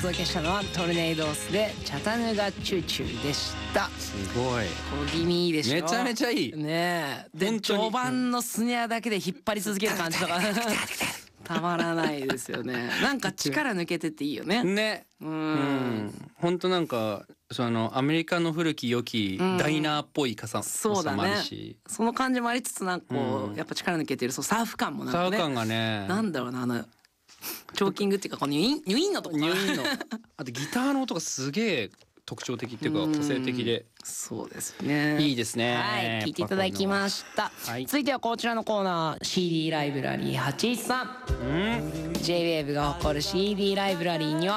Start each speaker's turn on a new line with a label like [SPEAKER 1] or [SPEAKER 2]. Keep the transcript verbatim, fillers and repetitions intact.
[SPEAKER 1] 届けしたのはトルネイドースでチャタヌガチューチューでした。
[SPEAKER 2] すごい
[SPEAKER 1] 小気味いいでしょ。
[SPEAKER 2] めちゃめちゃいい
[SPEAKER 1] ねえ。で
[SPEAKER 2] 本当に
[SPEAKER 1] 序盤のスネアだけで引っ張り続ける感じとかたまらないですよね。なんか力抜けてていいよね。
[SPEAKER 2] ね
[SPEAKER 1] う
[SPEAKER 2] うんん本当なんかそのアメリカの古き良きダイナーっぽい傘
[SPEAKER 1] そうだね
[SPEAKER 2] もあるし、
[SPEAKER 1] その感じもありつつなんかこう、
[SPEAKER 2] うん
[SPEAKER 1] やっぱ力抜けてるそうサーフ感もなんかね
[SPEAKER 2] サー感がね
[SPEAKER 1] なんだろうなあのチョーキングっていうかこのニュインニュインのとこかな
[SPEAKER 2] ニュインのあとギターの音がすげえ特徴的っていうか個性的で
[SPEAKER 1] そうですね
[SPEAKER 2] いいですね。
[SPEAKER 1] はい聞いていただきました、
[SPEAKER 2] はい
[SPEAKER 1] 続いてはこちらのコーナー シーディー ライブラリーはちじゅうさん、
[SPEAKER 2] うん
[SPEAKER 1] ジェイウェーブ が誇る シーディー ライブラリーには